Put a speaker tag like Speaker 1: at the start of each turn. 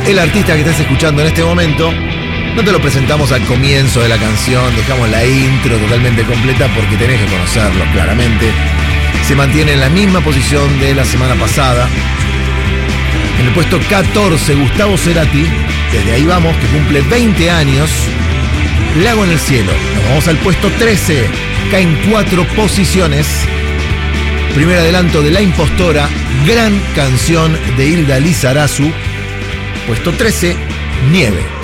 Speaker 1: El artista que estás escuchando en este momento, no te lo presentamos al comienzo de la canción, dejamos la intro totalmente completa porque tenés que conocerlo claramente. Se mantiene en la misma posición de la semana pasada. En el puesto 14, Gustavo Cerati, Desde ahí vamos, que cumple 20 años. Lago en el cielo. Nos vamos al puesto 13, caen 4 posiciones. Primer adelanto de La Impostora, gran canción de Hilda Lizarazu. Puesto 13, Nieve.